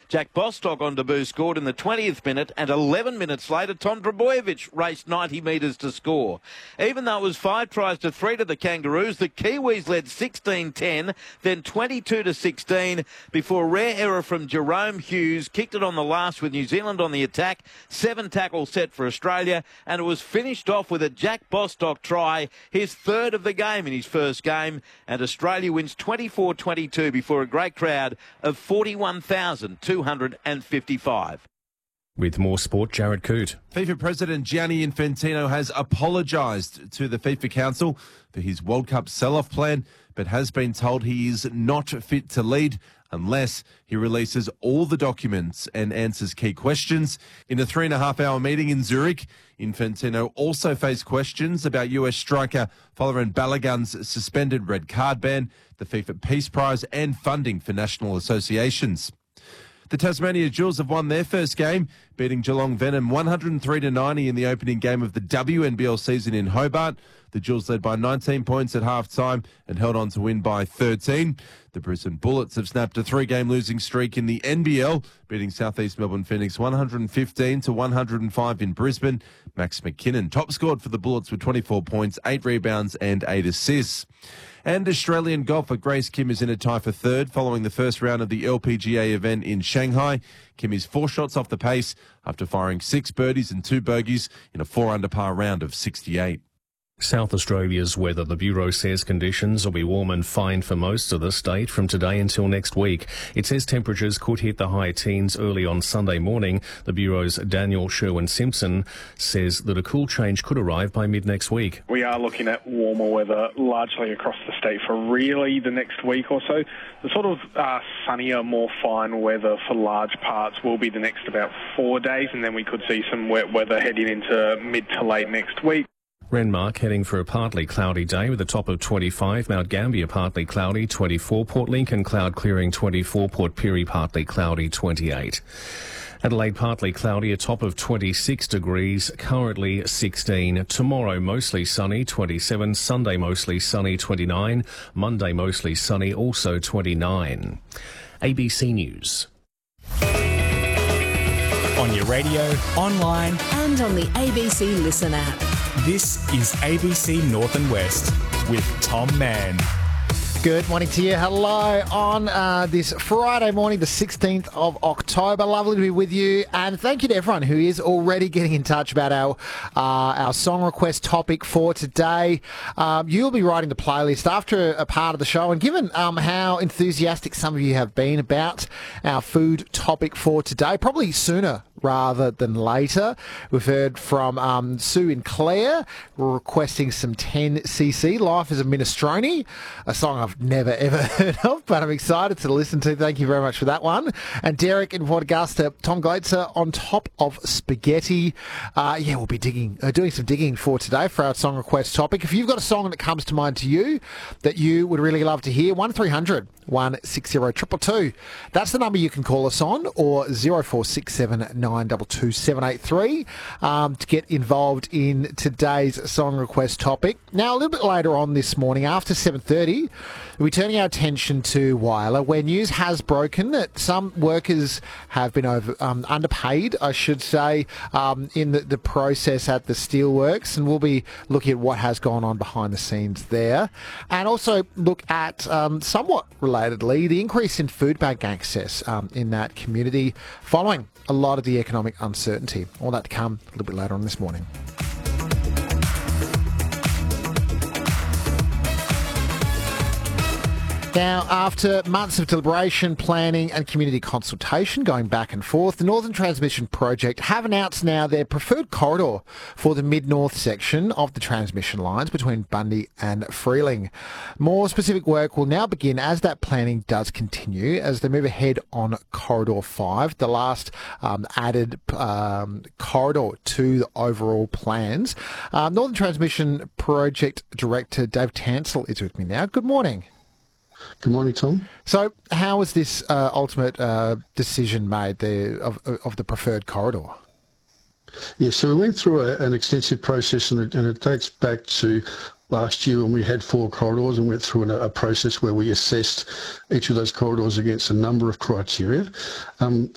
Jack Bostock on debut scored in the 20th minute, and 11 minutes later, Tom Trbojevic raced 90 metres to score. Even though it was 5 tries to 3 to the Kangaroos, the Kiwis led 16-10, then 22-16, before a rare error from Jerome Hughes kicked it on the last with New Zealand on the attack. 7 tackles set for Australia, and it was finished off with a Jack Bostock try, his third of the game in his first game, and Australia wins 24-22 before a great crowd of 41,255. With more sport, Jared Coote. FIFA President Gianni Infantino has apologised to the FIFA Council for his World Cup sell-off plan, but has been told he is not fit to lead unless he releases all the documents and answers key questions. In a 3.5-hour meeting in Zurich, Infantino also faced questions about US striker Folarin Balogun's suspended red card ban, the FIFA Peace Prize and funding for national associations. The Tasmania Jewels have won their first game, beating Geelong Venom 103-90 in the opening game of the WNBL season in Hobart. The Jewels led by 19 points at half-time and held on to win by 13. The Brisbane Bullets have snapped a 3-game losing streak in the NBL, beating South East Melbourne Phoenix 115-105 in Brisbane. Max McKinnon top scored for the Bullets with 24 points, 8 rebounds and 8 assists. And Australian golfer Grace Kim is in a tie for third following the first round of the LPGA event in Shanghai. Kim is 4 shots off the pace after firing 6 birdies and 2 bogeys in a 4-under par round of 68. South Australia's weather. The Bureau says conditions will be warm and fine for most of the state from today until next week. It says temperatures could hit the high teens early on Sunday morning. The Bureau's Daniel Sherwin-Simpson says that a cool change could arrive by mid-next week. We are looking at warmer weather largely across the state for really the next week or so. The sort of sunnier, more fine weather for large parts will be the next about 4 days, and then we could see some wet weather heading into mid to late next week. Renmark heading for a partly cloudy day with a top of 25. Mount Gambier partly cloudy, 24. Port Lincoln cloud clearing, 24. Port Pirie partly cloudy, 28. Adelaide partly cloudy, a top of 26 degrees, currently 16. Tomorrow mostly sunny, 27. Sunday mostly sunny, 29. Monday mostly sunny, also 29. ABC News. On your radio, online and on the ABC Listen app. This is ABC North and West with Tom Mann. Good morning to you. Hello on this Friday morning, the 16th of October. Lovely to be with you. And thank you to everyone who is already getting in touch about our song request topic for today. You'll be writing the playlist after a part of the show. And given how enthusiastic some of you have been about our food topic for today, probably sooner rather than later, we've heard from Sue and Claire requesting some 10cc, Life is a Minestrone, a song I've never ever heard of, but I'm excited to listen to. Thank you very much for that one. And Derek in Port Augusta, Tom Glaetzer on top of spaghetti. We'll be doing some digging for today for our song request topic. If you've got a song that comes to mind to you that you would really love to hear, 1300 160 222. That's the number you can call us on, or 0467 922 783 to get involved in today's song request topic. Now, a little bit later on this morning, after 7:30, we're turning our attention to Whyalla, where news has broken that some workers have been underpaid, I should say, in the process at the steelworks, and we'll be looking at what has gone on behind the scenes there, and also look at somewhat relatedly the increase in food bank access in that community following a lot of the economic uncertainty. All that to come a little bit later on this morning. Now, after months of deliberation, planning and community consultation going back and forth, the Northern Transmission Project have announced now their preferred corridor for the mid-north section of the transmission lines between Bundy and Freeling. More specific work will now begin as that planning does continue as they move ahead on Corridor 5, the last added corridor to the overall plans. Northern Transmission Project Director Dave Tansel is with me now. Good morning. Good morning, Tom. So how was this ultimate decision made of the preferred corridor? Yeah, so we went through an extensive process, and it dates back to last year when we had 4 corridors and went through a process where we assessed each of those corridors against a number of criteria.